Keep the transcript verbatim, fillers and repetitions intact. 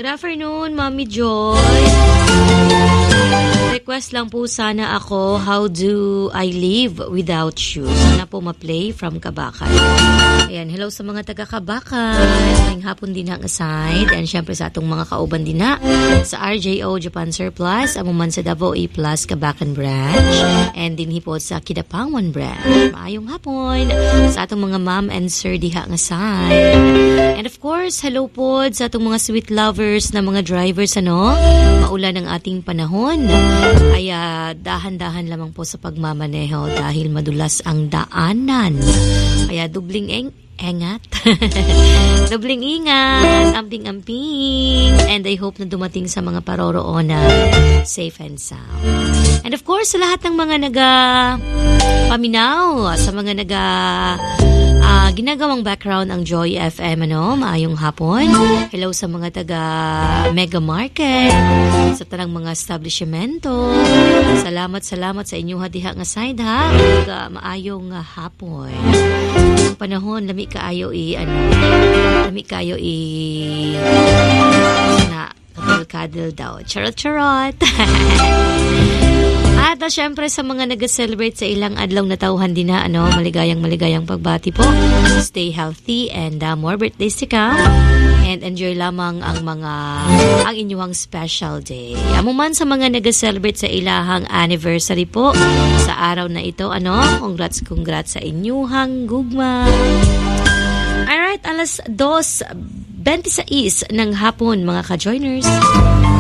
Good afternoon, Mommy Joy. Request lang po sana ako, how do I live without you? Sana po ma-play from Kabakan. Ayan, hello sa mga taga-Kabakan. Ngayong hapon din ang aside. And syempre sa atong mga kauban din na sa R J O Japan Surplus, amuman sa Davao A Plus Kabakan Branch. And din hipot sa Kidapangan Branch. Maayong hapon sa atong mga ma'am and sir diha ang aside. And of course, hello po sa atong mga sweet lovers na mga drivers, ano? Maulan ang ating panahon. Kaya dahan-dahan lamang po sa pagmamaneho dahil madulas ang daanan. Kaya dubling eng engat. Dubling ingat. Amping-amping. And I hope na dumating sa mga paroroonan safe and sound. And of course, sa lahat ng mga naga paminaw, sa mga naga uh, ginagawang background ang Joy F M, ano, maayong hapon. Hello sa mga taga Mega Market, sa tanang mga establishmento. Salamat, salamat sa inyong hadiha nga side, ha. Taga maayong uh, hapon. Ang panahon, lami kaayo i, ano, lami kaayo i, na, kadil-kadil daw. Charot-charot. At uh, syempre sa mga nag-celebrate sa ilang adlaw na tauhan din na, ano, maligayang maligayang pagbati po. Stay healthy and uh, more birthdays to come. And enjoy lamang ang mga ang inyong special day. Amuman sa mga nag-celebrate sa ilahang anniversary po sa araw na ito, ano, congrats congrats sa inyong gugma. Alright, alas dos twenty-six ng hapon mga ka-joiners.